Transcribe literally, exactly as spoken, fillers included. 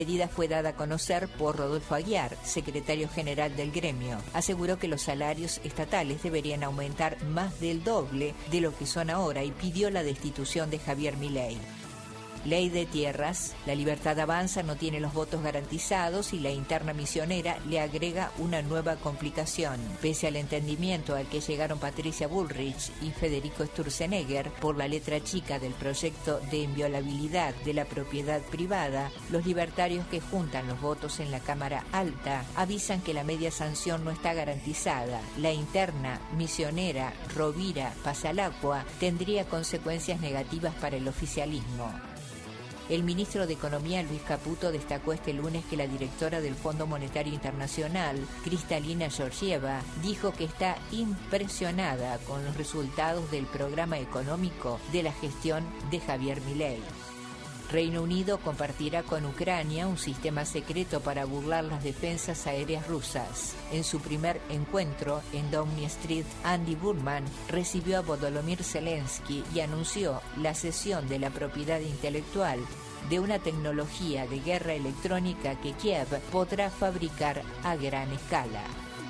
La medida fue dada a conocer por Rodolfo Aguiar, secretario general del gremio. Aseguró que los salarios estatales deberían aumentar más del doble de lo que son ahora y pidió la destitución de Javier Milei. Ley de tierras. La Libertad Avanza no tiene los votos garantizados y la interna misionera le agrega una nueva complicación. Pese al entendimiento al que llegaron Patricia Bullrich y Federico Sturzenegger por la letra chica del proyecto de inviolabilidad de la propiedad privada, los libertarios que juntan los votos en la Cámara Alta avisan que la media sanción no está garantizada. La interna misionera Rovira Pasalacqua tendría consecuencias negativas para el oficialismo. El ministro de Economía, Luis Caputo, destacó este lunes que la directora del Fondo Monetario Internacional, Kristalina Georgieva, dijo que está impresionada con los resultados del programa económico de la gestión de Javier Milei. Reino Unido compartirá con Ucrania un sistema secreto para burlar las defensas aéreas rusas. En su primer encuentro en Downing Street, Andy Burnham recibió a Volodymyr Zelensky y anunció la cesión de la propiedad intelectual de una tecnología de guerra electrónica que Kiev podrá fabricar a gran escala.